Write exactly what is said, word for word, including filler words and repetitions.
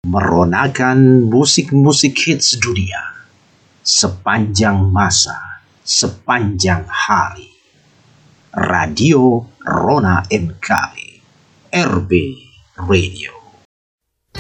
meronakan musik-musik hits dunia sepanjang masa, sepanjang hari. Radio Rona M K B, R B Radio.